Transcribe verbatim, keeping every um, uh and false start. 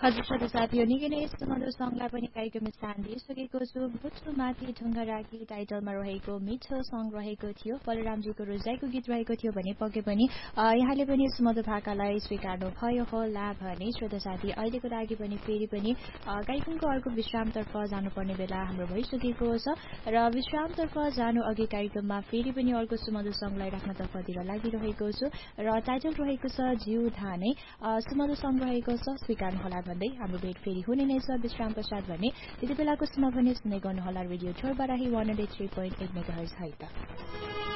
हजुर श्रोता साथीहरू निकै नै यस्तो मधुर सङ्गलाई पनि कार्यक्रममा स्थान दिइसकेको छु। भुत्सु माथि ढुङ्गा राखी टाइटलमा रहेको मिठो सङ्ग रहेको थियो, बलरामजीको रोजाइको गीत रहेको थियो भने पक्कै पनि यहाँले पनि यस मधुर भाकालाई स्वीकार्नु भयो होला भने श्रोता साथी अहिलेको लागि पनि फेरि पनि कार्यक्रमको अर्को विश्रामतर्फ जानुपर्ने बेला हाम्रो भइसकेको छ र विश्रामतर्फ जानु अघि कार्यक्रममा फेरि पनि अर्को सुमधुर सङ्गलाई राख्नतर्फतिर लागिरहेको छु र टाइटल रहेको छ जिउ धानै सुमधुर सङ्ग रहेको छ स्वीकार्नु होला भन्दै हाम्रो भेट फेरि हुने नै छ विश्राम पश्चात भने त्यति बेलाको समय भने सुन्दै गर्नुहोला radio छोरबाराही one hundred three point at mega hertz है त।